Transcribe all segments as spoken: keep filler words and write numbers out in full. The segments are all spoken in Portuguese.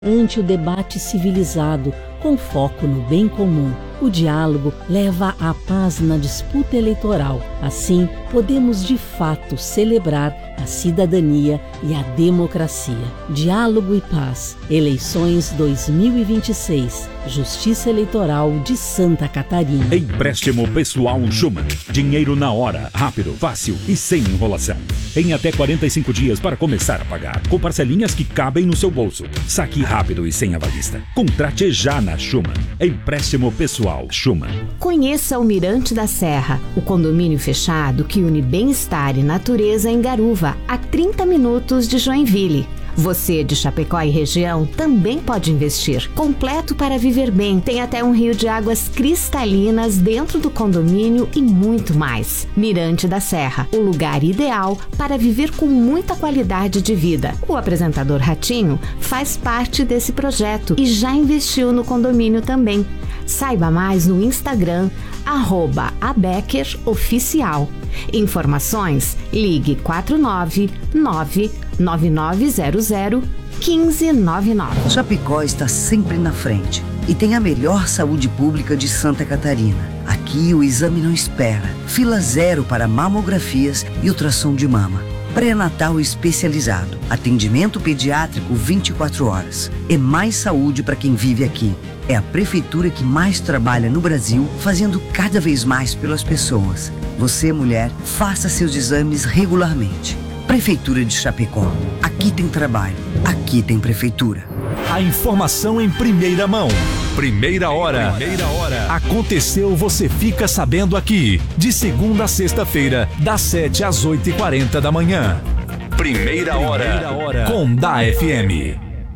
ante o debate civilizado, com foco no bem comum. O diálogo leva à paz na disputa eleitoral. Assim, podemos de fato celebrar a cidadania e a democracia. Diálogo e paz. Eleições dois mil e vinte e seis. Justiça Eleitoral de Santa Catarina. Empréstimo pessoal Schuman. Dinheiro na hora, rápido, fácil e sem enrolação. Em até quarenta e cinco dias para começar a pagar, com parcelinhas que cabem no seu bolso. Saque rápido e sem avalista. Contrate já na Schuman. Empréstimo pessoal Schuman. Conheça o Mirante da Serra, o condomínio fechado que une bem-estar e natureza em Garuva, a trinta minutos de Joinville. Você de Chapecó e região também pode investir. Completo para viver bem. Tem até um rio de águas cristalinas dentro do condomínio e muito mais. Mirante da Serra, o lugar ideal para viver com muita qualidade de vida. O apresentador Ratinho faz parte desse projeto e já investiu no condomínio também. Saiba mais no Instagram, arroba abekeroficial. Informações, ligue quatro nove nove nove nove zero zero um cinco nove nove. Chapecó está sempre na frente e tem a melhor saúde pública de Santa Catarina. Aqui o exame não espera. Fila zero para mamografias e ultrassom de mama. Pré-natal especializado. Atendimento pediátrico vinte e quatro horas. É mais saúde para quem vive aqui. É a prefeitura que mais trabalha no Brasil, fazendo cada vez mais pelas pessoas. Você, mulher, faça seus exames regularmente. Prefeitura de Chapecó. Aqui tem trabalho. Aqui tem prefeitura. A informação em primeira mão. Primeira hora. Primeira hora. Aconteceu, você fica sabendo aqui. De segunda a sexta-feira, das sete às oito e quarenta da manhã. Primeira hora. Primeira hora. Com da F M.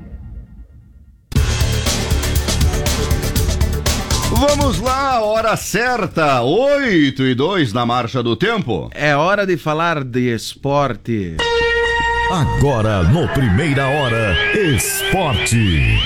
Vamos lá, hora certa, oito e dois na marcha do tempo. É hora de falar de esporte. Agora no Primeira Hora, esporte.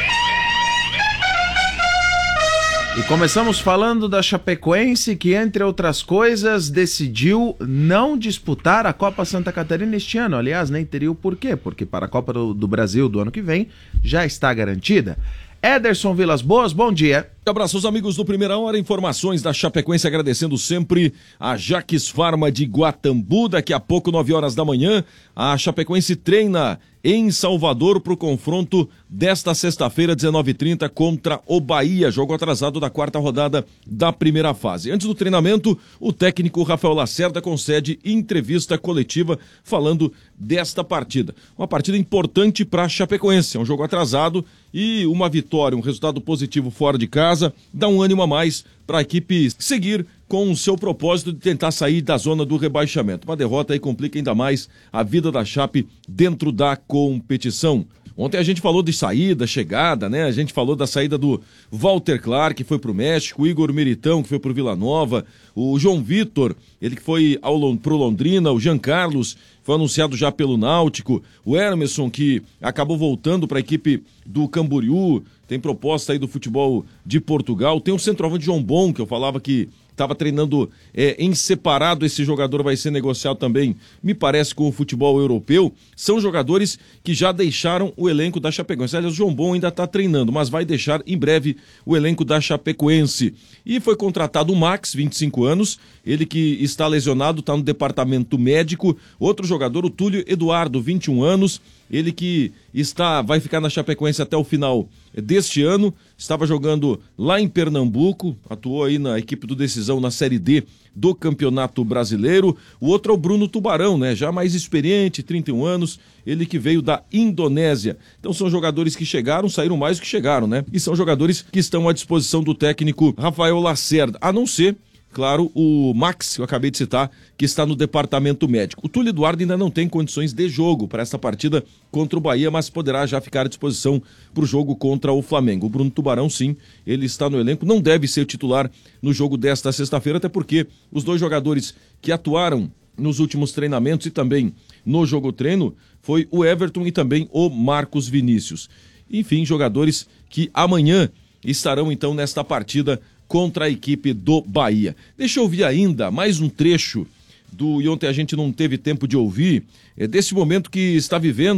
E começamos falando da Chapecoense, que, entre outras coisas, decidiu não disputar a Copa Santa Catarina este ano. Aliás, nem teria o porquê, porque para a Copa do, do Brasil do ano que vem já está garantida. Ederson Vilas Boas, bom dia. Abraços, amigos do Primeira Hora, informações da Chapecoense, agradecendo sempre a Jaques Farma de Guatambu. Daqui a pouco, nove horas da manhã, a Chapecoense treina em Salvador para o confronto desta sexta-feira, dezenove e trinta, contra o Bahia, jogo atrasado da quarta rodada da primeira fase. Antes do treinamento, o técnico Rafael Lacerda concede entrevista coletiva falando desta partida. Uma partida importante para a Chapecoense, é um jogo atrasado e uma vitória, um resultado positivo fora de casa, dá um ânimo a mais para a equipe seguir com o seu propósito de tentar sair da zona do rebaixamento. Uma derrota aí complica ainda mais a vida da Chape dentro da competição. Ontem a gente falou de saída, chegada, né? A gente falou da saída do Walter Clark, que foi pro México, o Igor Meritão, que foi pro Vila Nova, o João Vitor, ele que foi ao, pro Londrina, o Jean Carlos, foi anunciado já pelo Náutico, o Hermeson, que acabou voltando para a equipe do Camboriú, tem proposta aí do futebol de Portugal, tem o centroavante João Bom, que eu falava que estava treinando é, em separado, esse jogador vai ser negociado também, me parece, com o futebol europeu. São jogadores que já deixaram o elenco da Chapecoense. Aliás, o João Bom ainda está treinando, mas vai deixar em breve o elenco da Chapecoense. E foi contratado o Max, vinte e cinco anos, ele que está lesionado, está no departamento médico. Outro jogador, o Túlio Eduardo, vinte e um anos, ele que está, vai ficar na Chapecoense até o final deste ano, estava jogando lá em Pernambuco, atuou aí na equipe do Decisão na Série D do Campeonato Brasileiro. O outro é o Bruno Tubarão, né? Já mais experiente, trinta e um anos, ele que veio da Indonésia. Então são jogadores que chegaram, saíram mais do que chegaram, né? E são jogadores que estão à disposição do técnico Rafael Lacerda, a não ser, claro, o Max, que eu acabei de citar, que está no departamento médico. O Túlio Eduardo ainda não tem condições de jogo para essa partida contra o Bahia, mas poderá já ficar à disposição para o jogo contra o Flamengo. O Bruno Tubarão, sim, ele está no elenco, não deve ser o titular no jogo desta sexta-feira, até porque os dois jogadores que atuaram nos últimos treinamentos e também no jogo treino foi o Everton e também o Marcos Vinícius. Enfim, jogadores que amanhã estarão então nesta partida contra a equipe do Bahia. Deixa eu ouvir ainda mais um trecho do, e ontem a gente não teve tempo de ouvir, é desse momento que está vivendo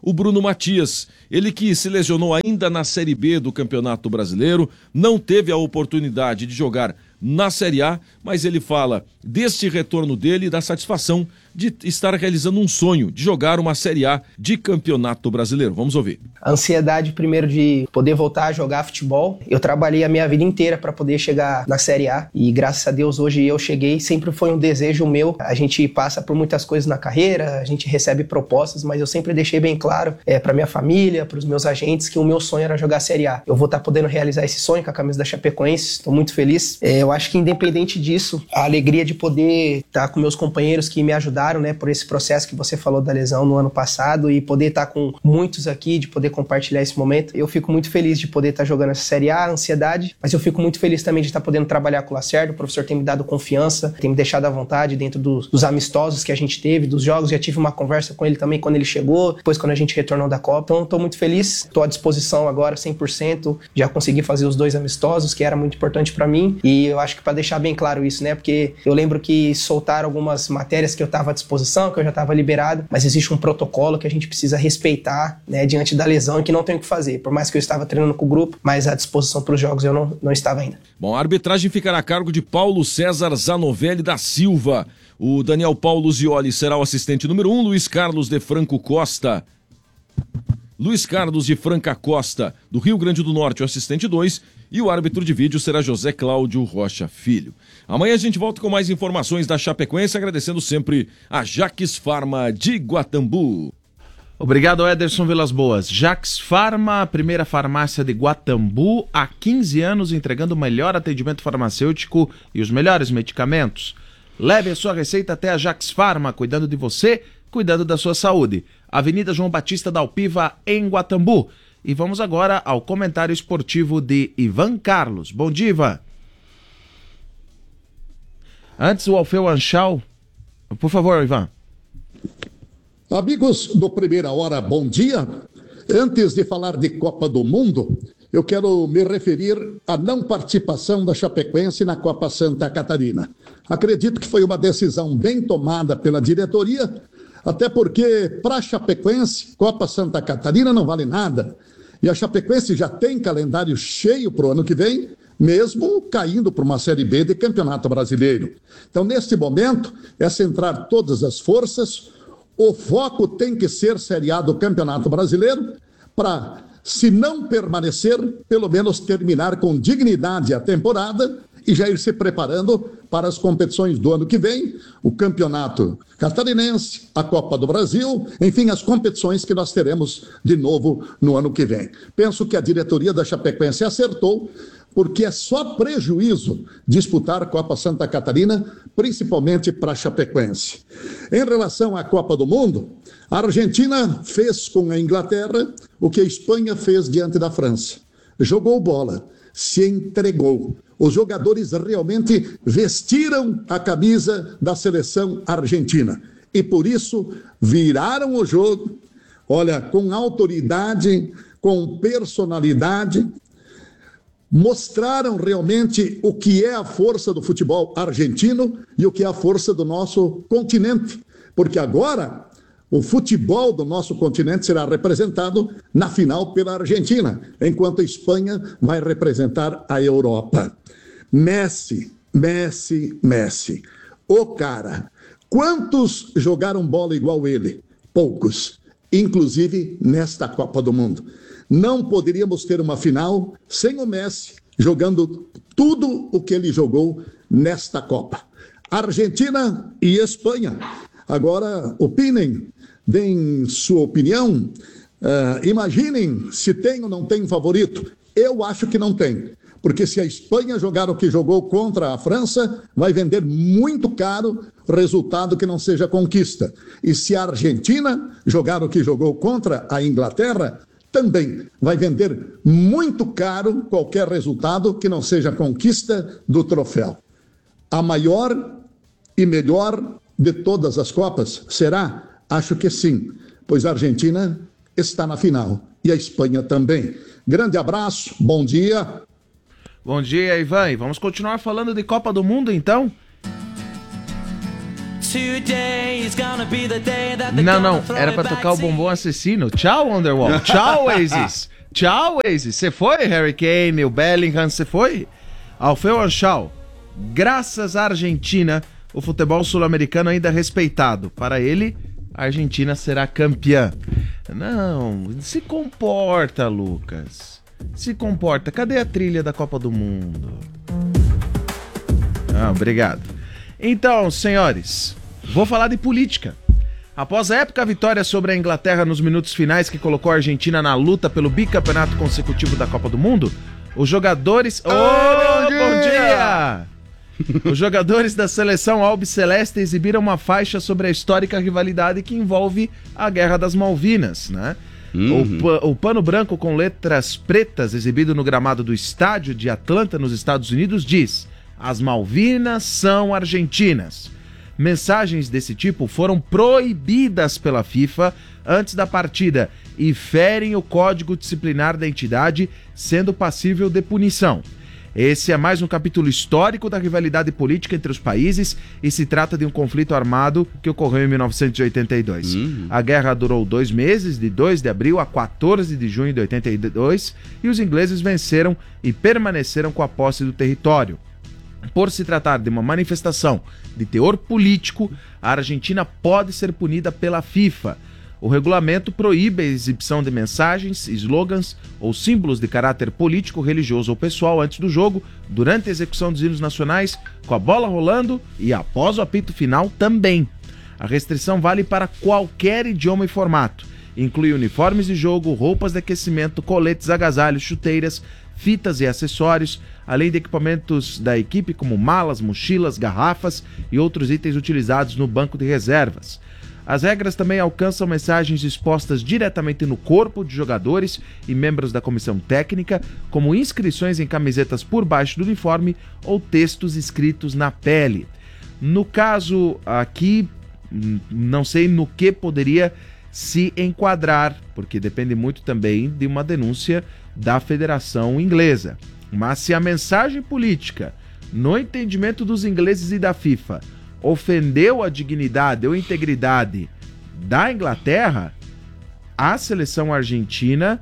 o Bruno Matias. Ele que se lesionou ainda na Série B do Campeonato Brasileiro, não teve a oportunidade de jogar na Série A, mas ele fala deste retorno dele e da satisfação de estar realizando um sonho, de jogar uma Série A de Campeonato Brasileiro. Vamos ouvir. A ansiedade primeiro de poder voltar a jogar futebol. Eu trabalhei a minha vida inteira para poder chegar na Série A e graças a Deus hoje eu cheguei. Sempre foi um desejo meu. A gente passa por muitas coisas na carreira, a gente recebe propostas, mas eu sempre deixei bem claro é, para minha família, para os meus agentes, que o meu sonho era jogar a Série A. Eu vou estar podendo realizar esse sonho com a camisa da Chapecoense, estou muito feliz. É, eu acho que independente disso, a alegria de poder estar com meus companheiros que me ajudaram, né, por esse processo que você falou da lesão no ano passado e poder estar com muitos aqui, de poder compartilhar esse momento. Eu fico muito feliz de poder estar jogando essa Série A, ansiedade, mas eu fico muito feliz também de estar podendo trabalhar com o Lacerda. O professor tem me dado confiança, tem me deixado à vontade dentro dos, dos amistosos que a gente teve, dos jogos. Já tive uma conversa com ele também quando ele chegou, depois quando a gente retornou da Copa. Então estou muito feliz, estou à disposição agora cem por cento, já consegui fazer os dois amistosos, que era muito importante para mim, e eu acho que para deixar bem claro isso, né, porque eu lembro que soltaram algumas matérias que eu estava à disposição, que eu já estava liberado, mas existe um protocolo que a gente precisa respeitar, né, diante da lesão e que não tem o que fazer, por mais que eu estava treinando com o grupo, mas à disposição para os jogos eu não, não estava ainda. Bom, a arbitragem ficará a cargo de Paulo César Zanovelli da Silva. O Daniel Paulo Zioli será o assistente número um, Luiz Carlos de Franco Costa. Luiz Carlos de Franca Costa, do Rio Grande do Norte, o assistente dois, e o árbitro de vídeo será José Cláudio Rocha Filho. Amanhã a gente volta com mais informações da Chapecoense, agradecendo sempre a Jaques Farma de Guatambu. Obrigado, Ederson Vilas Boas. Jaques Farma, a primeira farmácia de Guatambu, há quinze anos entregando o melhor atendimento farmacêutico e os melhores medicamentos. Leve a sua receita até a Jaques Farma, cuidando de você, cuidando da sua saúde. Avenida João Batista da Alpiva, em Guatambu. E vamos agora ao comentário esportivo de Ivan Carlos. Bom dia, Ivan. Antes, o Alfeu Anchal. Por favor, Ivan. Amigos do Primeira Hora, bom dia. Antes de falar de Copa do Mundo, eu quero me referir à não participação da Chapecoense na Copa Santa Catarina. Acredito que foi uma decisão bem tomada pela diretoria, até porque, para a Chapecoense, Copa Santa Catarina não vale nada. E a Chapecoense já tem calendário cheio para o ano que vem, mesmo caindo para uma Série B de Campeonato Brasileiro. Então, neste momento, é centrar todas as forças. O foco tem que ser Série A do Campeonato Brasileiro para, se não permanecer, pelo menos terminar com dignidade a temporada e já ir se preparando para as competições do ano que vem, o Campeonato Catarinense, a Copa do Brasil, enfim, as competições que nós teremos de novo no ano que vem. Penso que a diretoria da Chapecoense acertou, porque é só prejuízo disputar a Copa Santa Catarina, principalmente para a Chapecoense. Em relação à Copa do Mundo, a Argentina fez com a Inglaterra o que a Espanha fez diante da França. Jogou bola, se entregou. Os jogadores realmente vestiram a camisa da seleção argentina e, por isso, viraram o jogo, olha, com autoridade, com personalidade, mostraram realmente o que é a força do futebol argentino e o que é a força do nosso continente, porque agora o futebol do nosso continente será representado na final pela Argentina, enquanto a Espanha vai representar a Europa. Messi, Messi, Messi. O cara. Quantos jogaram bola igual ele? Poucos. Inclusive nesta Copa do Mundo. Não poderíamos ter uma final sem o Messi jogando tudo o que ele jogou nesta Copa. Argentina e Espanha. Agora, opinem, deem sua opinião. Uh, imaginem se tem ou não tem favorito. Eu acho que não tem. Porque se a Espanha jogar o que jogou contra a França, vai vender muito caro, resultado que não seja conquista. E se a Argentina jogar o que jogou contra a Inglaterra, também vai vender muito caro qualquer resultado que não seja conquista do troféu. A maior e melhor de todas as Copas será? Acho que sim, pois a Argentina está na final e a Espanha também. Grande abraço, bom dia. Bom dia, Ivan. E vamos continuar falando de Copa do Mundo, então? Não, não, era pra tocar o bombom assassino. Tchau, Wonderwall. Tchau, Oasis. Tchau, Oasis. Você foi, Harry Kane, o Bellingham, você foi? Alfeu Anchal. Graças à Argentina, o futebol sul-americano ainda é respeitado. Para ele, a Argentina será campeã. Não, se comporta, Lucas. Se comporta. Cadê a trilha da Copa do Mundo? Ah, obrigado. Então, senhores, vou falar de política. Após a épica vitória sobre a Inglaterra nos minutos finais que colocou a Argentina na luta pelo bicampeonato consecutivo da Copa do Mundo, os jogadores... Oh, bom dia! Bom dia! Os jogadores da seleção albiceleste exibiram uma faixa sobre a histórica rivalidade que envolve a Guerra das Malvinas, né? Uhum. O, o pano branco com letras pretas exibido no gramado do estádio de Atlanta, nos Estados Unidos, diz: as Malvinas são argentinas. Mensagens desse tipo foram proibidas pela FIFA antes da partida e ferem o código disciplinar da entidade, sendo passível de punição. Esse é mais um capítulo histórico da rivalidade política entre os países e se trata de um conflito armado que ocorreu em mil novecentos e oitenta e dois. Uhum. A guerra durou dois meses, de dois de abril a quatorze de junho de oitenta e dois, e os ingleses venceram e permaneceram com a posse do território. Por se tratar de uma manifestação de teor político, a Argentina pode ser punida pela FIFA. O regulamento proíbe a exibição de mensagens, slogans ou símbolos de caráter político, religioso ou pessoal antes do jogo, durante a execução dos hinos nacionais, com a bola rolando e após o apito final também. A restrição vale para qualquer idioma e formato. Inclui uniformes de jogo, roupas de aquecimento, coletes, agasalhos, chuteiras, fitas e acessórios, além de equipamentos da equipe como malas, mochilas, garrafas e outros itens utilizados no banco de reservas. As regras também alcançam mensagens expostas diretamente no corpo de jogadores e membros da comissão técnica, como inscrições em camisetas por baixo do uniforme ou textos escritos na pele. No caso aqui, não sei no que poderia se enquadrar, porque depende muito também de uma denúncia da Federação Inglesa. Mas se a mensagem política, no entendimento dos ingleses e da FIFA, ofendeu a dignidade ou integridade da Inglaterra, a seleção argentina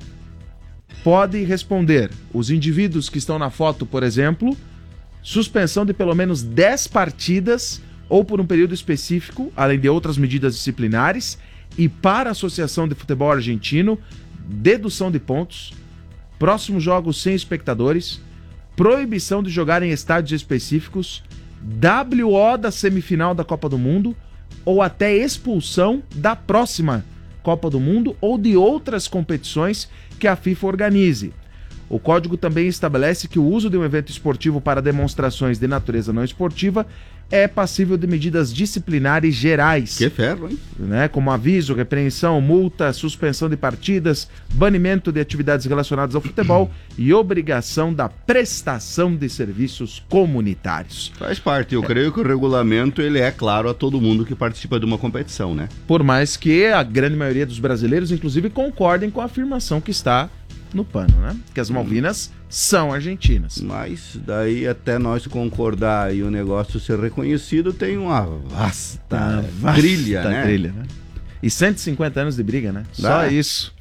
pode responder. Os indivíduos que estão na foto, por exemplo, suspensão de pelo menos dez partidas ou por um período específico, além de outras medidas disciplinares, e para a Associação de Futebol Argentino, dedução de pontos, próximos jogos sem espectadores, proibição de jogar em estádios específicos, W O da semifinal da Copa do Mundo ou até expulsão da próxima Copa do Mundo ou de outras competições que a FIFA organize. O código também estabelece que o uso de um evento esportivo para demonstrações de natureza não esportiva é passível de medidas disciplinares gerais. Que ferro, hein? Né? Como aviso, repreensão, multa, suspensão de partidas, banimento de atividades relacionadas ao futebol e obrigação da prestação de serviços comunitários. Faz parte. Eu é. creio que o regulamento ele é claro a todo mundo que participa de uma competição, né? Por mais que a grande maioria dos brasileiros, inclusive, concordem com a afirmação que está no pano, né? Que as Malvinas hum. são argentinas. Mas daí até nós concordar e o negócio ser reconhecido tem uma vasta, uma vasta trilha, né? trilha, né? E cento e cinquenta anos de briga, né? Dá. Só isso.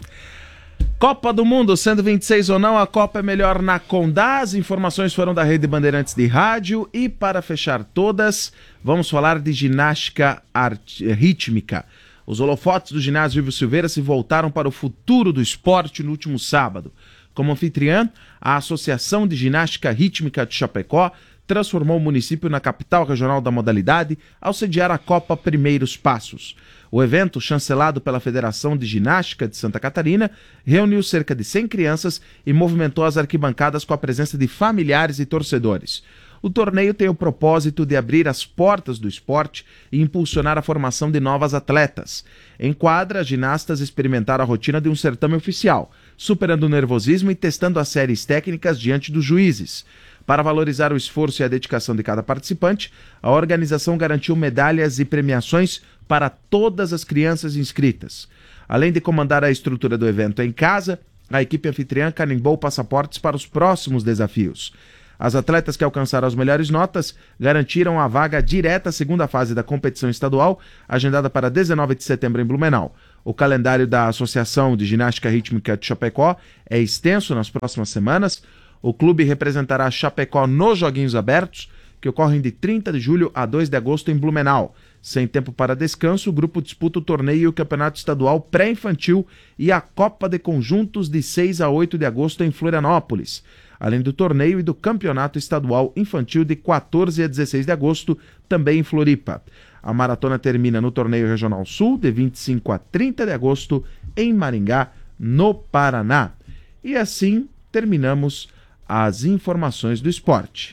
Copa do Mundo, sendo vinte e seis ou não, a Copa é melhor na Condá. As informações foram da Rede Bandeirantes de Rádio. E para fechar todas, vamos falar de ginástica art... rítmica. Os holofotes do ginásio Ivo Silveira se voltaram para o futuro do esporte no último sábado. Como anfitriã, a Associação de Ginástica Rítmica de Chapecó transformou o município na capital regional da modalidade ao sediar a Copa Primeiros Passos. O evento, chancelado pela Federação de Ginástica de Santa Catarina, reuniu cerca de cem crianças e movimentou as arquibancadas com a presença de familiares e torcedores. O torneio tem o propósito de abrir as portas do esporte e impulsionar a formação de novas atletas. Em quadra, as ginastas experimentaram a rotina de um certame oficial, superando o nervosismo e testando as séries técnicas diante dos juízes. Para valorizar o esforço e a dedicação de cada participante, a organização garantiu medalhas e premiações para todas as crianças inscritas. Além de comandar a estrutura do evento em casa, a equipe anfitriã carimbou passaportes para os próximos desafios. As atletas que alcançaram as melhores notas garantiram a vaga direta à segunda fase da competição estadual, agendada para dezenove de setembro em Blumenau. O calendário da Associação de Ginástica Rítmica de Chapecó é extenso nas próximas semanas. O clube representará Chapecó nos Joguinhos Abertos, que ocorrem de trinta de julho a dois de agosto em Blumenau. Sem tempo para descanso, o grupo disputa o torneio e o campeonato estadual pré-infantil e a Copa de Conjuntos de seis a oito de agosto em Florianópolis, além do torneio e do campeonato estadual infantil de quatorze a dezesseis de agosto, também em Floripa. A maratona termina no torneio regional sul, de vinte e cinco a trinta de agosto, em Maringá, no Paraná. E assim terminamos as informações do esporte.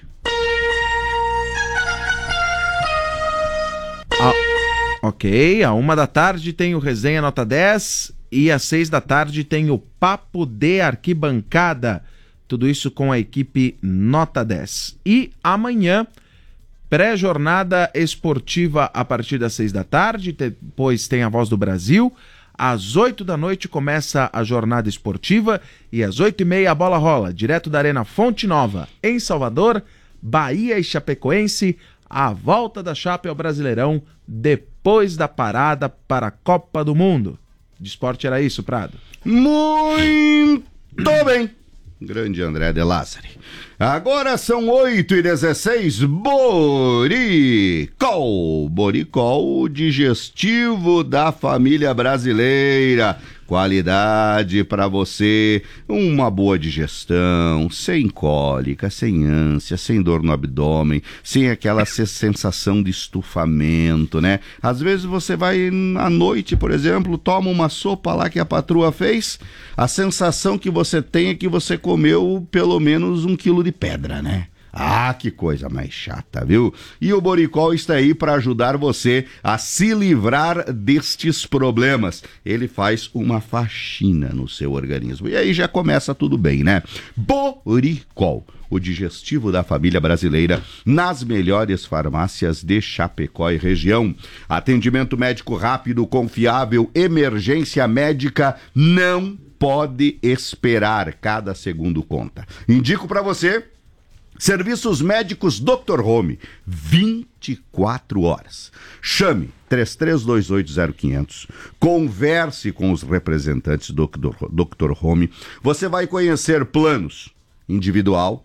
Ah, ok, a uma da tarde tem o Resenha Nota dez e às seis da tarde tem o Papo de Arquibancada. Tudo isso com a equipe Nota dez. E amanhã, pré-jornada esportiva a partir das seis da tarde, depois tem a Voz do Brasil. Às oito da noite começa a jornada esportiva e às oito e meia a bola rola, direto da Arena Fonte Nova, em Salvador, Bahia e Chapecoense, a volta da Chape ao Brasileirão depois da parada para a Copa do Mundo. De esporte era isso, Prado? Muito bem. Grande André de Lázari. Agora são oito e dezesseis. Boricol. Boricol, o digestivo da família brasileira. Qualidade para você, uma boa digestão, sem cólica, sem ânsia, sem dor no abdômen, sem aquela sensação de estufamento, né? Às vezes você vai à noite, por exemplo, toma uma sopa lá que a patroa fez, a sensação que você tem é que você comeu pelo menos um quilo de pedra, né? Ah, que coisa mais chata, viu? E o Boricol está aí para ajudar você a se livrar destes problemas. Ele faz uma faxina no seu organismo. E aí já começa tudo bem, né? Boricol, o digestivo da família brasileira, nas melhores farmácias de Chapecó e região. Atendimento médico rápido, confiável, emergência médica não pode esperar. Cada segundo conta. Indico para você serviços médicos doutor Home, vinte e quatro horas. Chame três três dois oito zero quinze zero zero, converse com os representantes do doutor Home. Você vai conhecer planos individual,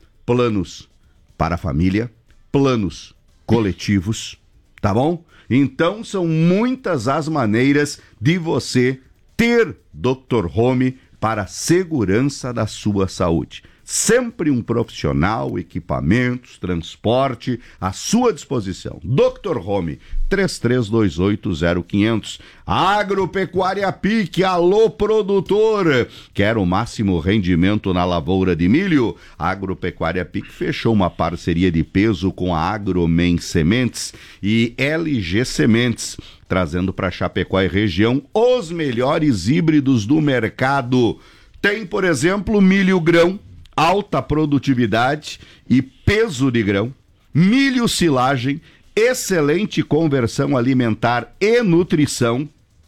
planos para a família, planos coletivos, tá bom? Então são muitas as maneiras de você ter doutor Home para a segurança da sua saúde. Sempre um profissional, equipamentos, transporte à sua disposição. doutor Home, três três dois oito zero quinze zero zero. Agropecuária Pique, alô produtor. Quer o máximo rendimento na lavoura de milho? Agropecuária Pique fechou uma parceria de peso com a Agromen Sementes e L G Sementes, trazendo para Chapecó e região os melhores híbridos do mercado. Tem, por exemplo, milho grão, alta produtividade e peso de grão, milho silagem, excelente conversão alimentar e nutrição.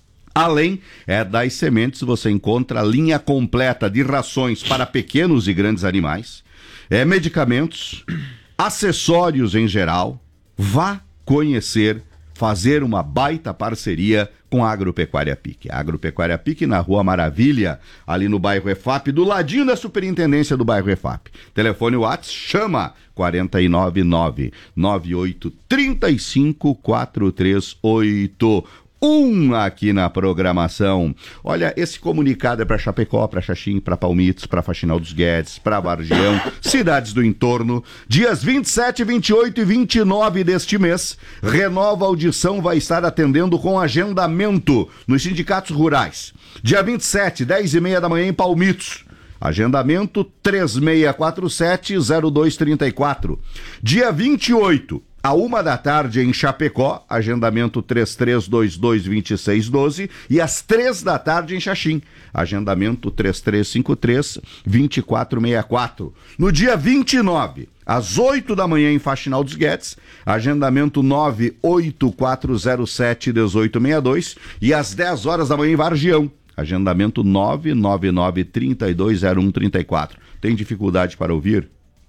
Além é, das sementes, você encontra a linha completa de rações para pequenos e grandes animais, é, medicamentos, acessórios em geral. Vá conhecer, fazer uma baita parceria com a Agropecuária Pique. A Agropecuária Pique na Rua Maravilha, ali no bairro EFAP, do ladinho da Superintendência do bairro EFAP. Telefone WhatsApp, chama quatro nove nove, nove oito três cinco, quatro três oito um aqui na programação. Olha, esse comunicado é para Chapecó, para Xaxim, para Palmitos, para Faxinal dos Guedes, para Vargião, cidades do entorno. Dias vinte e sete, vinte e oito e vinte e nove deste mês, Renova Audição vai estar atendendo com agendamento nos sindicatos rurais. Dia vinte e sete, dez e meia da manhã em Palmitos. Agendamento três seis quatro sete, zero dois três quatro. Dia vinte e oito, a uma da tarde em Chapecó, agendamento três três dois dois, dois seis um dois, e às três da tarde em Xaxim, agendamento três três cinco três, dois quatro seis quatro. No dia vinte e nove, às oito da manhã em Faxinal dos Guedes, agendamento nove oito quatro zero sete, um oito seis dois, e às dez horas da manhã em Vargião, agendamento nove nove nove, três dois zero um, três quatro. Tem dificuldade para ouvir?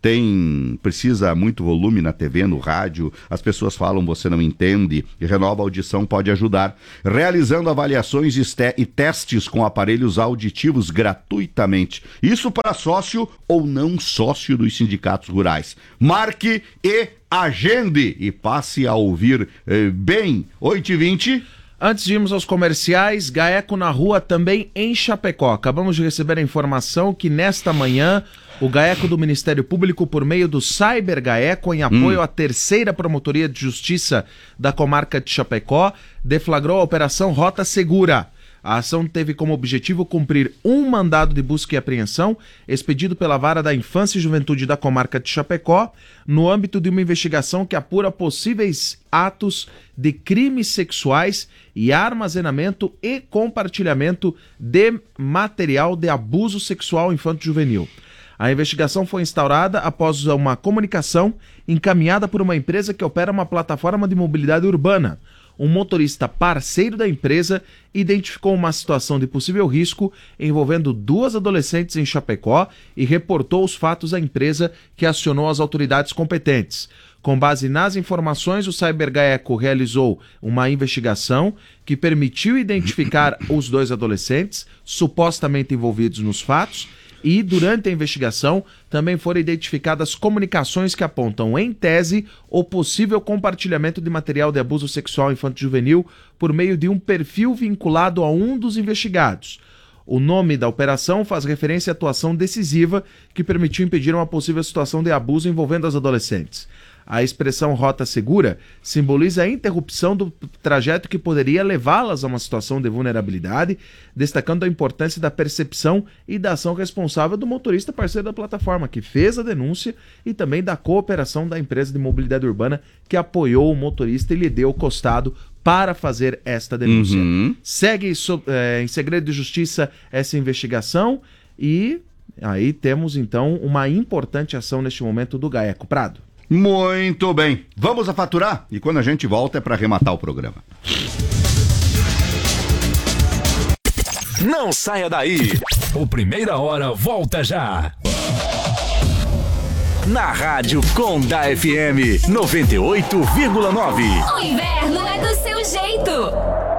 tem precisa muito volume na T V, no rádio, as pessoas falam, você não entende, e Renova Audição pode ajudar, realizando avaliações e testes com aparelhos auditivos gratuitamente. Isso para sócio ou não sócio dos sindicatos rurais. Marque e agende e passe a ouvir eh, bem. oito e vinte. Antes de irmos aos comerciais, GAECO na rua também em Chapecó. Acabamos de receber a informação que nesta manhã o GAECO do Ministério Público, por meio do Cyber GAECO, em apoio hum. à terceira Promotoria de Justiça da comarca de Chapecó, deflagrou a Operação Rota Segura. A ação teve como objetivo cumprir um mandado de busca e apreensão expedido pela Vara da Infância e Juventude da comarca de Chapecó, no âmbito de uma investigação que apura possíveis atos de crimes sexuais e armazenamento e compartilhamento de material de abuso sexual infanto-juvenil. A investigação foi instaurada após uma comunicação encaminhada por uma empresa que opera uma plataforma de mobilidade urbana. Um motorista parceiro da empresa identificou uma situação de possível risco envolvendo duas adolescentes em Chapecó e reportou os fatos à empresa, que acionou as autoridades competentes. Com base nas informações, o Cyber GAECO realizou uma investigação que permitiu identificar os dois adolescentes supostamente envolvidos nos fatos. E, durante a investigação, também foram identificadas comunicações que apontam, em tese, o possível compartilhamento de material de abuso sexual infanto-juvenil por meio de um perfil vinculado a um dos investigados. O nome da operação faz referência à atuação decisiva que permitiu impedir uma possível situação de abuso envolvendo as adolescentes. A expressão Rota Segura simboliza a interrupção do trajeto que poderia levá-las a uma situação de vulnerabilidade, destacando a importância da percepção e da ação responsável do motorista parceiro da plataforma, que fez a denúncia, e também da cooperação da empresa de mobilidade urbana, que apoiou o motorista e lhe deu o costado para fazer esta denúncia. Uhum. Segue so, é, em segredo de justiça essa investigação e aí temos então uma importante ação neste momento do GAECO. Prado. Muito bem, vamos a faturar e quando a gente volta é para arrematar o programa. Não saia daí, o Primeira Hora volta já. Na Rádio Conda F M noventa e oito vírgula nove. O inverno é do seu jeito.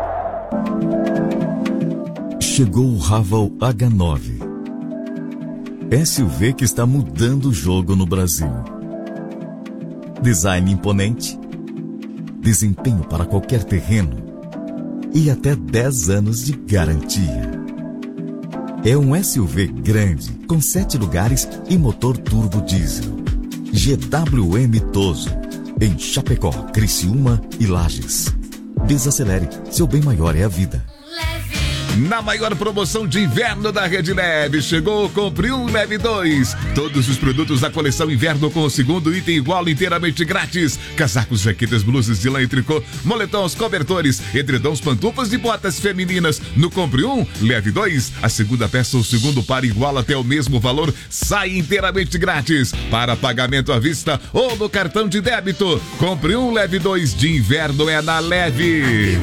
Chegou o Raval H nove, S U V que está mudando o jogo no Brasil. Design imponente, desempenho para qualquer terreno e até dez anos de garantia. É um S U V grande, com sete lugares e motor turbo diesel. G W M Toso, em Chapecó, Criciúma e Lages. Desacelere, seu bem maior é a vida. Na maior promoção de inverno da Rede Leve, chegou o Compre um, Leve dois. Todos os produtos da coleção inverno com o segundo item igual inteiramente grátis. Casacos, jaquetas, blusas de lã e tricô, moletons, cobertores, edredons, pantufas e botas femininas. No Compre um, Leve dois, a segunda peça ou segundo par igual até o mesmo valor sai inteiramente grátis. Para pagamento à vista ou no cartão de débito. Compre um, Leve dois de inverno é na Leve.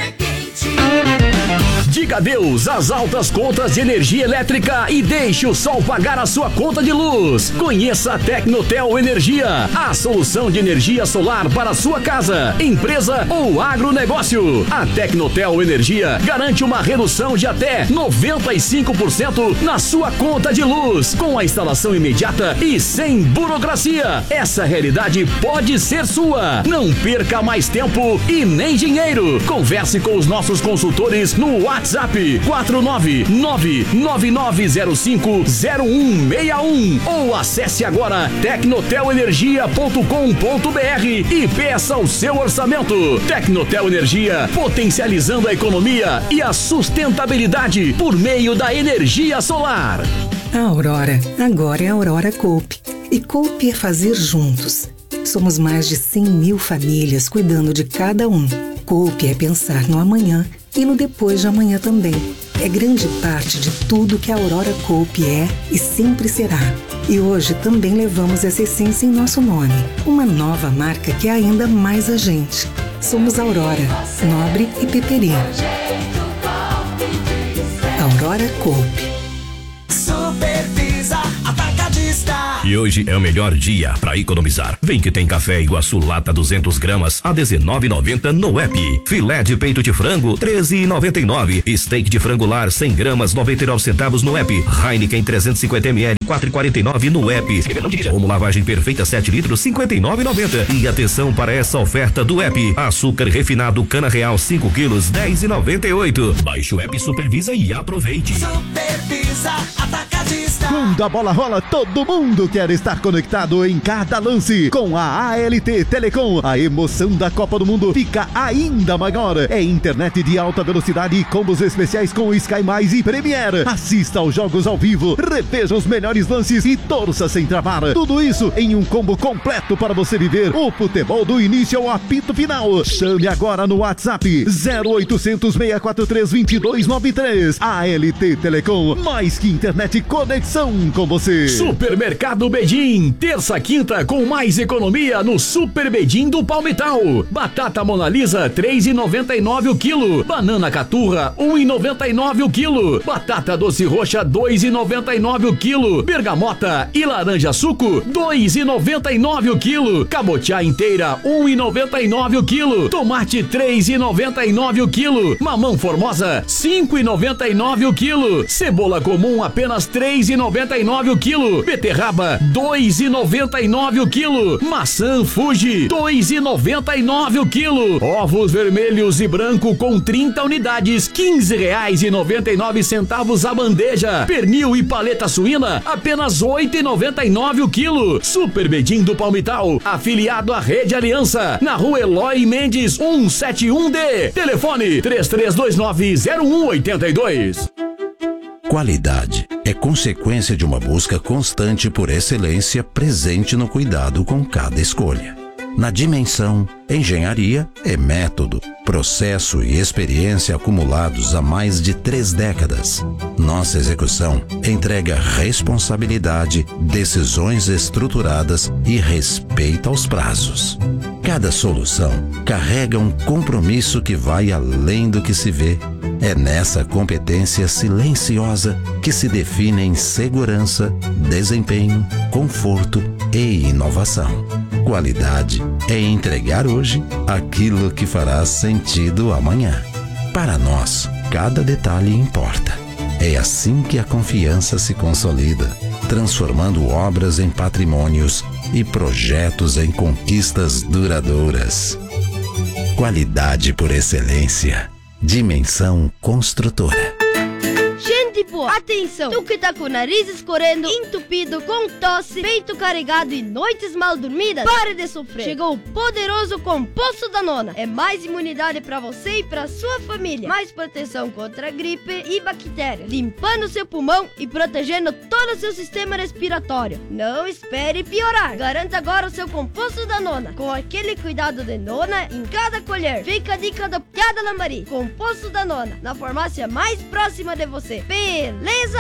Diga adeus às altas contas de energia elétrica e deixe o sol pagar a sua conta de luz. Conheça a Tecnotel Energia, a solução de energia solar para a sua casa, empresa ou agronegócio. A Tecnotel Energia garante uma redução de até noventa e cinco por cento na sua conta de luz, com a instalação imediata e sem burocracia. Essa realidade pode ser sua. Não perca mais tempo e nem dinheiro. Converse com os nossos consultores no WhatsApp quatro nove nove nove nove zero cinco zero um seis um ou acesse agora tecnotel energia ponto com ponto b r e peça o seu orçamento. Tecnotel Energia, potencializando a economia e a sustentabilidade por meio da energia solar. A Aurora agora é a Aurora Coop. E Coop é fazer juntos. Somos mais de cem mil famílias cuidando de cada um. Coop é pensar no amanhã e no depois de amanhã também. É grande parte de tudo que a Aurora Coop é e sempre será. E hoje também levamos essa essência em nosso nome. Uma nova marca que é ainda mais a gente. Somos Aurora, Nobre e Peperi. Aurora Coop. Supervisa Atacadista. E hoje é o melhor dia para economizar. Vem que tem café Iguaçu lata duzentos gramas a dezenove e noventa no app. Filé de peito de frango treze e noventa e nove. Steak de frango lar cem gramas noventa e nove centavos no app. Heineken trezentos e cinquenta mililitros quatro e quarenta e nove no app. Como lavagem perfeita sete litros cinquenta e nove e noventa. E atenção para essa oferta do app. Açúcar refinado cana real cinco quilos dez e noventa e oito. Baixe o app, supervisa e aproveite. Supervisa Atacadista. Quando a bola rola, todo mundo quer estar conectado em cada lance. Com a A L T Telecom, a emoção da Copa do Mundo fica ainda maior. É internet de alta velocidade e combos especiais com Sky Mais e Premiere. Assista aos jogos ao vivo, reveja os melhores lances e torça sem travar. Tudo isso em um combo completo para você viver o futebol do início ao apito final. Chame agora no WhatsApp zero oitocentos, seis quatro três, dois dois nove três. A L T Telecom, mais que internet, conexão com você. Supermercado Bedim, terça quinta com mais economia no Super Bedim do Palmital. Batata Mona Lisa três e noventa e nove o quilo. Banana Caturra um e noventa e nove o quilo. Batata doce roxa dois e noventa e nove o quilo. Bergamota e laranja suco dois e noventa e nove o quilo. Cabotiá inteira um e noventa e nove o quilo. Tomate três e noventa e nove o quilo. Mamão Formosa cinco e noventa e nove o quilo. Cebola comum apenas três e noventa e nove o quilo. Beterraba dois e noventa e nove o quilo. Maçã Fuji dois e noventa e nove o quilo. Ovos vermelhos e branco com trinta unidades quinze reais e noventa e nove centavos a bandeja. Pernil e paleta suína apenas oito e noventa e nove o quilo. Super Bedim do Palmital, afiliado à Rede Aliança, na rua Eloy Mendes cento e setenta e um D. Telefone três três dois nove zero um oito dois. Qualidade é consequência de uma busca constante por excelência presente no cuidado com cada escolha. Na Dimensão, engenharia é método, processo e experiência acumulados há mais de três décadas. Nossa execução entrega responsabilidade, decisões estruturadas e respeito aos prazos. Cada solução carrega um compromisso que vai além do que se vê. É nessa competência silenciosa que se definem segurança, desempenho, conforto e inovação. Qualidade é entregar hoje aquilo que fará sentido amanhã. Para nós, cada detalhe importa. É assim que a confiança se consolida, transformando obras em patrimônios e projetos em conquistas duradouras. Qualidade por excelência. Dimensão Construtora. Gente boa, atenção! Tu que tá com o nariz escorrendo, entupido, com tosse, peito carregado e noites mal dormidas, pare de sofrer! Chegou o poderoso Composto Danona. É mais imunidade pra você e pra sua família. Mais proteção contra gripe e bactérias, limpando seu pulmão e protegendo todo o seu sistema respiratório. Não espere piorar. Garanta agora o seu Composto Danona, com aquele cuidado de nona em cada colher. Fica a dica do Piada Lambari. Composto Danona, na farmácia mais próxima de você. Beleza?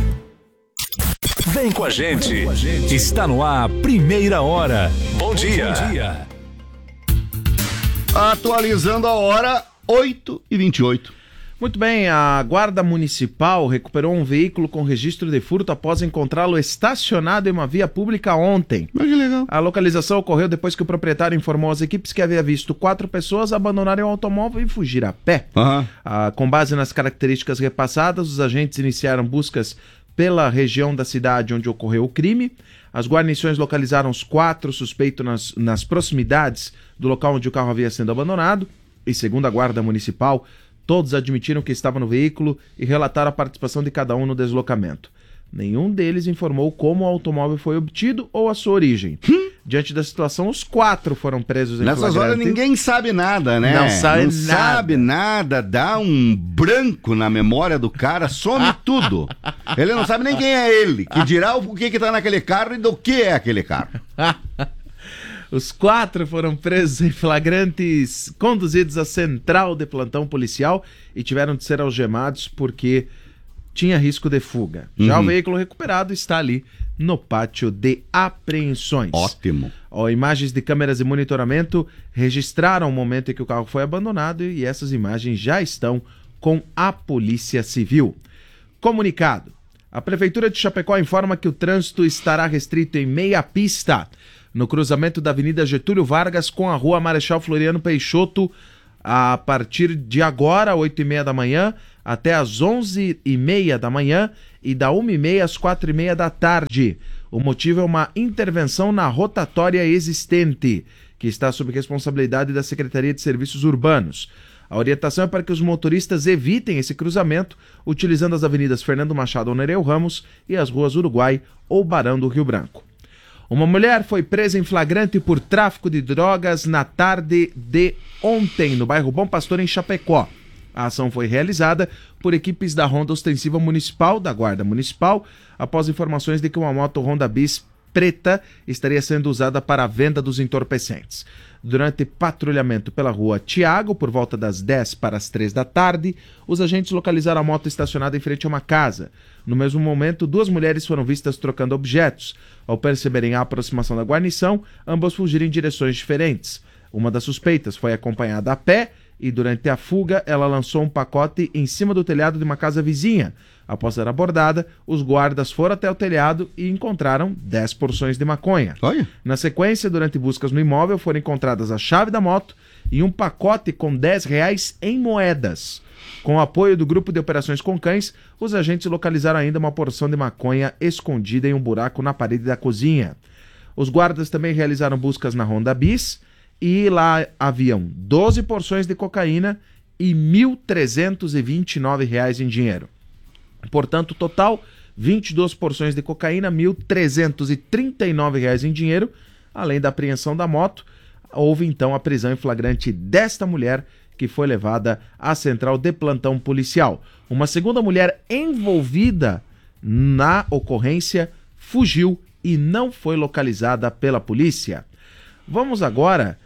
Vem com a gente. Está no ar, Primeira Hora. Bom dia. Bom dia. Atualizando a hora, oito e vinte e oito. Muito bem, a Guarda Municipal recuperou um veículo com registro de furto após encontrá-lo estacionado em uma via pública ontem. Mas que legal. A localização ocorreu depois que o proprietário informou às equipes que havia visto quatro pessoas abandonarem o automóvel e fugir a pé. Uhum. Ah, com base nas características repassadas, os agentes iniciaram buscas pela região da cidade onde ocorreu o crime. As guarnições localizaram os quatro suspeitos nas, nas proximidades do local onde o carro havia sido abandonado. E segundo a Guarda Municipal, todos admitiram que estavam no veículo e relataram a participação de cada um no deslocamento. Nenhum deles informou como o automóvel foi obtido ou a sua origem. Hum? Diante da situação, os quatro foram presos em Nessas flagrante. horas ninguém sabe nada, né? Não sabe Não nada. sabe nada, dá um branco na memória do cara, some tudo. Ele não sabe nem quem é ele, que dirá o que que tá naquele carro e do que é aquele carro. Os quatro foram presos em flagrantes, conduzidos à central de plantão policial e tiveram de ser algemados porque tinha risco de fuga. Já Uhum. o veículo recuperado está ali no pátio de apreensões. Ótimo. Ó, imagens de câmeras de monitoramento registraram o momento em que o carro foi abandonado e essas imagens já estão com a Polícia Civil. Comunicado. A Prefeitura de Chapecó informa que o trânsito estará restrito em meia pista no cruzamento da Avenida Getúlio Vargas com a Rua Marechal Floriano Peixoto a partir de agora, oito e meia da manhã, até às onze e meia da manhã e da uma e meia às quatro e meia da tarde. O motivo é uma intervenção na rotatória existente, que está sob responsabilidade da Secretaria de Serviços Urbanos. A orientação é para que os motoristas evitem esse cruzamento, utilizando as avenidas Fernando Machado ou Nereu Ramos e as ruas Uruguai ou Barão do Rio Branco. Uma mulher foi presa em flagrante por tráfico de drogas na tarde de ontem, no bairro Bom Pastor, em Chapecó. A ação foi realizada por equipes da Ronda Ostensiva Municipal, da Guarda Municipal, após informações de que uma moto Honda Bis preta estaria sendo usada para a venda dos entorpecentes. Durante patrulhamento pela rua Tiago, por volta das dez para as três da tarde, os agentes localizaram a moto estacionada em frente a uma casa. No mesmo momento, duas mulheres foram vistas trocando objetos. Ao perceberem a aproximação da guarnição, ambas fugiram em direções diferentes. Uma das suspeitas foi acompanhada a pé e, durante a fuga, ela lançou um pacote em cima do telhado de uma casa vizinha. Após ser abordada, os guardas foram até o telhado e encontraram dez porções de maconha. Olha. Na sequência, durante buscas no imóvel, foram encontradas a chave da moto e um pacote com dez reais em moedas. Com o apoio do Grupo de Operações com Cães, os agentes localizaram ainda uma porção de maconha escondida em um buraco na parede da cozinha. Os guardas também realizaram buscas na Honda Bis e lá haviam doze porções de cocaína e mil trezentos e vinte e nove reais em dinheiro. Portanto, total, vinte e duas porções de cocaína, mil trezentos e trinta e nove reais em dinheiro. Além da apreensão da moto, houve então a prisão em flagrante desta mulher, que foi levada à central de plantão policial. Uma segunda mulher envolvida na ocorrência fugiu e não foi localizada pela polícia. Vamos agora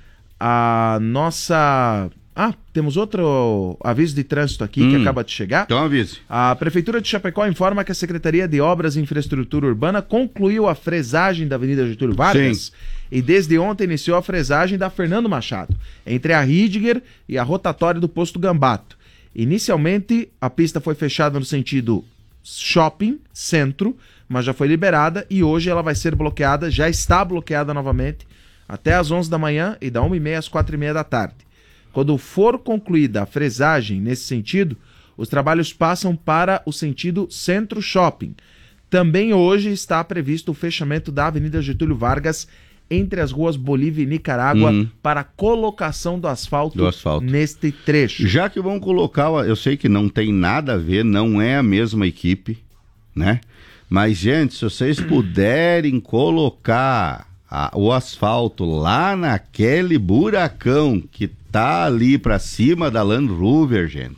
à nossa... Ah, temos outro aviso de trânsito aqui hum, que acaba de chegar. Então avise. A Prefeitura de Chapecó informa que a Secretaria de Obras e Infraestrutura Urbana concluiu a fresagem da Avenida Getúlio Vargas. Sim. E desde ontem iniciou a fresagem da Fernando Machado, entre a Ridger e a rotatória do Posto Gambato. Inicialmente, a pista foi fechada no sentido shopping, centro, mas já foi liberada e hoje ela vai ser bloqueada, já está bloqueada novamente, até às onze da manhã e da uma e meia às quatro e meia da tarde. Quando for concluída a fresagem nesse sentido, os trabalhos passam para o sentido centro-shopping. Também hoje está previsto o fechamento da Avenida Getúlio Vargas entre as ruas Bolívia e Nicarágua uhum. para colocação do asfalto, do asfalto neste trecho. Já que vão colocar, eu sei que não tem nada a ver, não é a mesma equipe, né? Mas, gente, se vocês puderem colocar a, o asfalto lá naquele buracão que tá ali para cima da Land Rover, gente,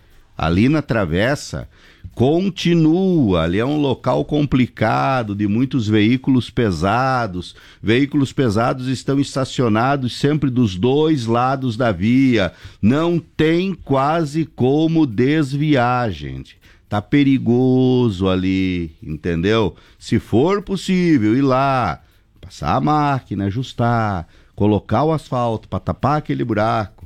ali na travessa, continua, ali é um local complicado, de muitos veículos pesados, veículos pesados estão estacionados sempre dos dois lados da via, não tem quase como desviar, gente, tá perigoso ali, entendeu? Se for possível ir lá, passar a máquina, ajustar, colocar o asfalto para tapar aquele buraco,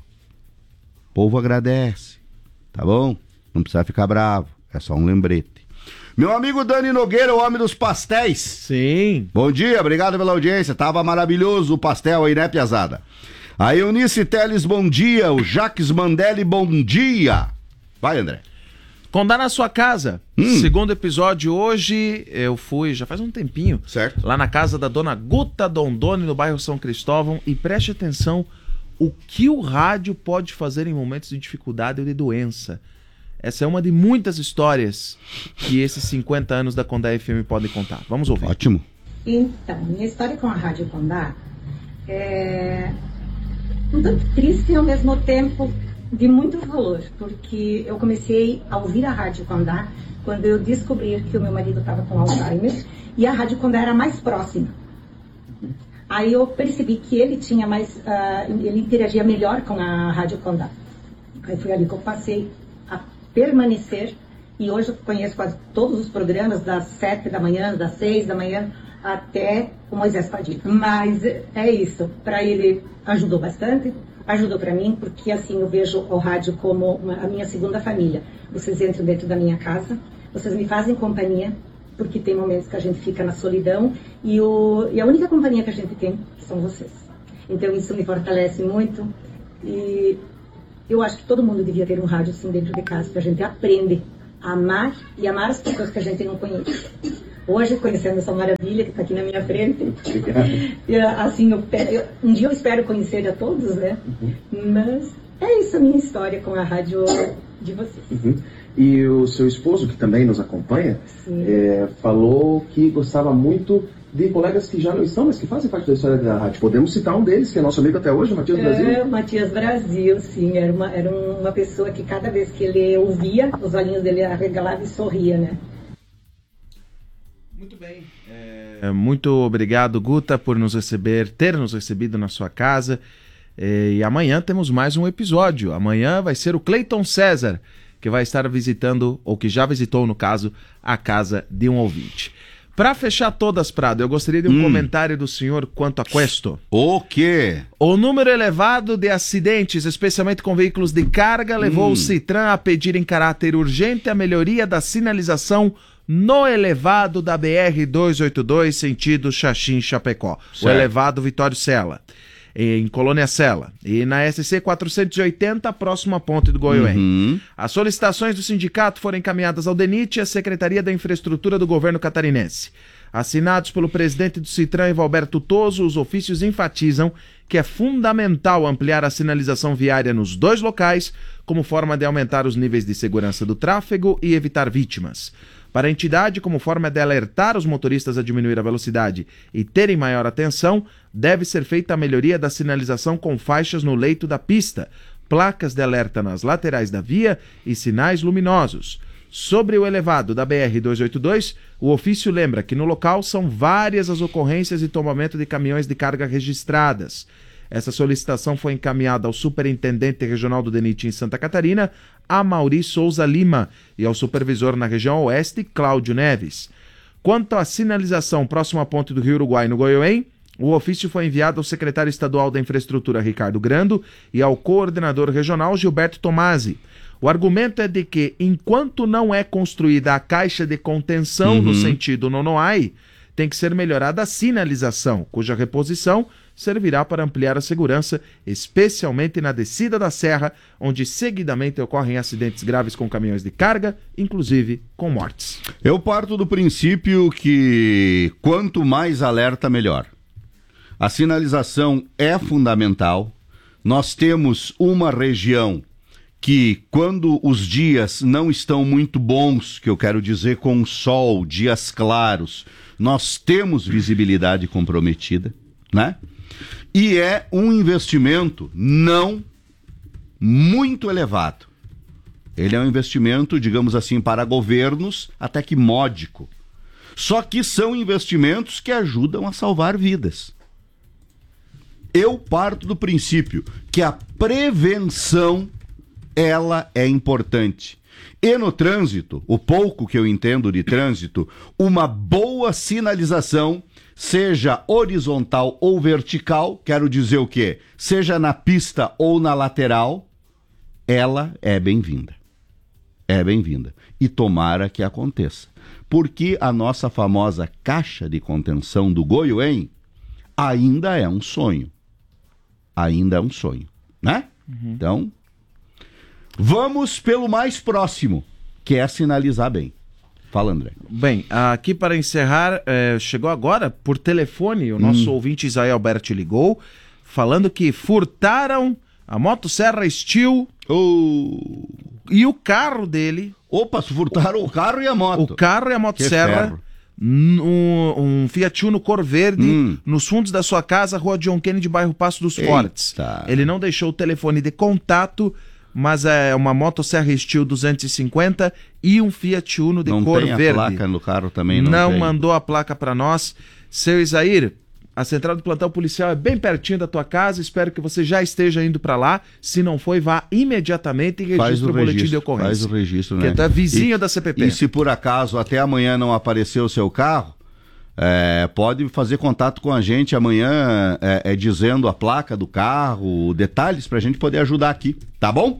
o povo agradece, tá bom? Não precisa ficar bravo. É só um lembrete. Meu amigo Dani Nogueira, o homem dos pastéis. Sim. Bom dia, obrigado pela audiência. Tava maravilhoso o pastel aí, né, piazada? A Eunice Teles, bom dia. O Jaques Mandelli, bom dia. Vai, André. Condá na sua casa. Hum. Segundo episódio hoje, eu fui, já faz um tempinho, certo, lá na casa da dona Guta Dondoni, no bairro São Cristóvão, e preste atenção o que o rádio pode fazer em momentos de dificuldade ou de doença. Essa é uma de muitas histórias que esses cinquenta anos da Condá F M podem contar. Vamos ouvir. Ótimo. Então, minha história com a Rádio Condá é um tanto triste e ao mesmo tempo de muito valor, porque eu comecei a ouvir a Rádio Condá quando eu descobri que o meu marido estava com Alzheimer e a Rádio Condá era mais próxima. Aí eu percebi que ele tinha mais, uh, ele interagia melhor com a Rádio Condá. Aí foi ali que eu passei a permanecer e hoje eu conheço quase todos os programas das sete da manhã, das seis da manhã até o Moisés Padilha. Mas é isso, para ele ajudou bastante, ajudou para mim, porque assim eu vejo o rádio como uma, a minha segunda família. Vocês entram dentro da minha casa, vocês me fazem companhia, porque tem momentos que a gente fica na solidão e, o, e a única companhia que a gente tem são vocês. Então isso me fortalece muito e eu acho que todo mundo devia ter um rádio assim dentro de casa, que a gente aprende a amar e amar as pessoas que a gente não conhece. Hoje, conhecendo essa maravilha que está aqui na minha frente, e, assim, eu, eu, um dia eu espero conhecer a todos, né? Uhum. Mas é isso a minha história com a rádio de vocês. Uhum. E o seu esposo, que também nos acompanha, é, falou que gostava muito de colegas que já não estão, mas que fazem parte da história da rádio. Podemos citar um deles, que é nosso amigo até hoje, o Matias Brasil? É, o Matias Brasil, sim. Era uma, era uma pessoa que cada vez que ele ouvia, os olhinhos dele arregalavam e sorria, né? Muito bem. É, muito obrigado, Guta, por nos receber, ter nos recebido na sua casa. É, e amanhã temos mais um episódio. Amanhã vai ser o Cleiton César, que vai estar visitando, ou que já visitou, no caso, a casa de um ouvinte. Para fechar todas, Prado, eu gostaria de um hum. comentário do senhor quanto a questo. O quê? O número elevado de acidentes, especialmente com veículos de carga, levou hum. o Citran a pedir em caráter urgente a melhoria da sinalização no elevado da B R duzentos e oitenta e dois, sentido Xaxim-Chapecó. O elevado Vitório Sela, em Colônia Sela. E na S C quatrocentos e oitenta, próximo à ponte do Goiuém. Uhum. As solicitações do sindicato foram encaminhadas ao DENIT e à Secretaria da Infraestrutura do Governo Catarinense. Assinados pelo presidente do Citran, Valberto Toso, os ofícios enfatizam que é fundamental ampliar a sinalização viária nos dois locais, como forma de aumentar os níveis de segurança do tráfego e evitar vítimas. Para a entidade, como forma de alertar os motoristas a diminuir a velocidade e terem maior atenção, deve ser feita a melhoria da sinalização com faixas no leito da pista, placas de alerta nas laterais da via e sinais luminosos. Sobre o elevado da B R duzentos e oitenta e dois, o ofício lembra que no local são várias as ocorrências de tombamento de caminhões de carga registradas. Essa solicitação foi encaminhada ao superintendente regional do DENIT em Santa Catarina, Amaury Souza Lima, e ao supervisor na região oeste, Cláudio Neves. Quanto à sinalização próximo à ponte do Rio Uruguai, no Goiuém, o ofício foi enviado ao secretário estadual da Infraestrutura, Ricardo Grando, e ao coordenador regional, Gilberto Tomasi. O argumento é de que, enquanto não é construída a caixa de contenção uhum. no sentido Nonoai, tem que ser melhorada a sinalização, cuja reposição servirá para ampliar a segurança, especialmente na descida da serra, onde seguidamente ocorrem acidentes graves com caminhões de carga, inclusive com mortes. Eu parto do princípio que quanto mais alerta, melhor. A sinalização é fundamental. Nós temos uma região que, quando os dias não estão muito bons, que eu quero dizer com sol, dias claros, nós temos visibilidade comprometida, né? E é um investimento não muito elevado. Ele é um investimento, digamos assim, para governos até que módico. Só que são investimentos que ajudam a salvar vidas. Eu parto do princípio que a prevenção, ela é importante. E no trânsito, o pouco que eu entendo de trânsito, uma boa sinalização, seja horizontal ou vertical, quero dizer o quê? Seja na pista ou na lateral, ela é bem-vinda. É bem-vinda. E tomara que aconteça. Porque a nossa famosa caixa de contenção do Goiuém ainda é um sonho. Ainda é um sonho, né? Uhum. Então, vamos pelo mais próximo, que é sinalizar bem. Fala, André. Bem, aqui para encerrar, é, chegou agora por telefone, o nosso hum. ouvinte Isael Alberti ligou, falando que furtaram a motosserra Steel oh. e o carro dele. Opa, furtaram o carro e a moto. O carro e a motosserra. Um, um Fiat Uno cor verde hum. nos fundos da sua casa, Rua John Kennedy, bairro Passo dos Eita. Fortes. Ele não deixou o telefone de contato, mas é uma motosserra Steel duzentos e cinquenta e um Fiat Uno de não cor tem a verde. Placa no carro também não, não tem. mandou a placa para nós. Seu Isair, a central do plantão policial é bem pertinho da tua casa, espero que você já esteja indo para lá. Se não foi, vá imediatamente e registre o, o boletim registro, de ocorrência. Faz o registro, né? Que é vizinho e, da C P P. E se por acaso até amanhã não aparecer o seu carro, é, pode fazer contato com a gente amanhã, é, é, dizendo a placa do carro, detalhes pra gente poder ajudar aqui, tá bom?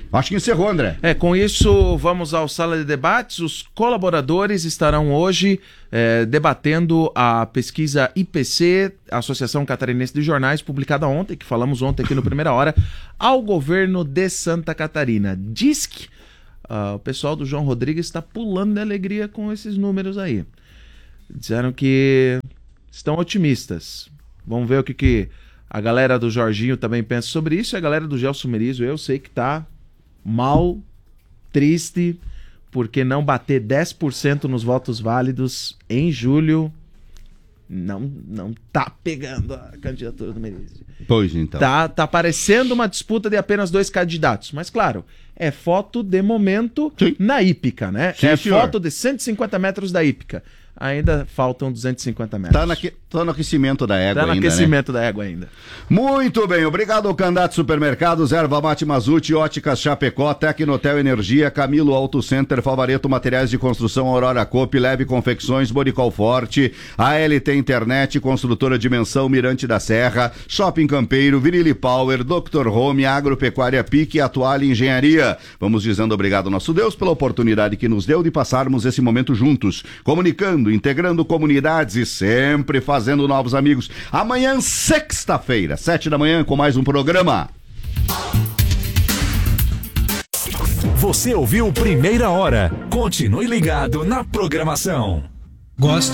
Acho que encerrou, André. É, com isso, vamos ao Sala de Debates. Os colaboradores estarão hoje é, debatendo a pesquisa I P C, Associação Catarinense de Jornais, publicada ontem, que falamos ontem aqui no Primeira Hora, ao governo de Santa Catarina. Diz que uh, o pessoal do João Rodrigues está pulando de alegria com esses números aí. Disseram que estão otimistas. Vamos ver o que, que a galera do Jorginho também pensa sobre isso. E a galera do Gelson Merizo, eu sei que tá mal, triste, porque não bater dez por cento nos votos válidos em julho não, não tá pegando a candidatura do Merizo. Pois então. Tá, tá parecendo uma disputa de apenas dois candidatos, mas claro, é foto de momento Sim. na hípica, né? Sim, é senhor. foto de cento e cinquenta metros da hípica. Ainda faltam duzentos e cinquenta metros. Tá, naque, tá no aquecimento da égua tá no ainda, aquecimento né? da égua ainda. Muito bem, obrigado Candidato Supermercados, Erva Mate Mazute, Óticas Chapecó, Tecnotel Energia, Camilo Auto Center, Favareto Materiais de Construção, Aurora Coop, Leve Confecções, Boricol Forte, A L T Internet, Construtora Dimensão, Mirante da Serra, Shopping Campeiro, Virilli Power, doutor Home, Agropecuária Pique e Atual Engenharia. Vamos dizendo obrigado ao nosso Deus pela oportunidade que nos deu de passarmos esse momento juntos, comunicando, integrando comunidades e sempre fazendo novos amigos. Amanhã, sexta-feira, sete da manhã, com mais um programa. Você ouviu Primeira Hora. Continue ligado na programação. Gosto.